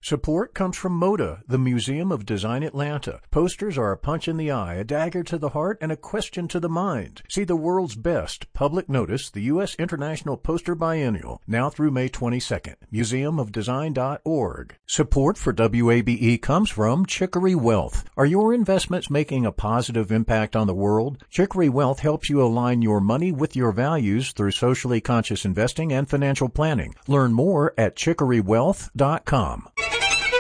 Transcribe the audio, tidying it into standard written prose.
Support comes from MODA, the Museum of Design Atlanta. Posters are a punch in the eye, a dagger to the heart, and a question to the mind. See the world's best. Public notice, the U.S. International Poster Biennial, now through May 22nd. museumofdesign.org. Support for WABE comes from Chicory Wealth. Are your investments making a positive impact on the world? Chicory Wealth helps you align your money with your values through socially conscious investing and financial planning. Learn more at chicorywealth.com.